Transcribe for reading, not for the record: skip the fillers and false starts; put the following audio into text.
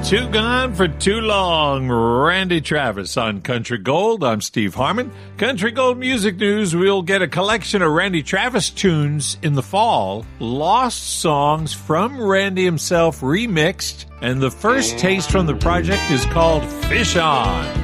Too Gone for Too Long, Randy Travis on Country Gold. I'm Steve Harmon. Country Gold Music News, we'll get a collection of Randy Travis tunes in the fall, lost songs from Randy himself remixed, and the first taste from the project is called Fish On.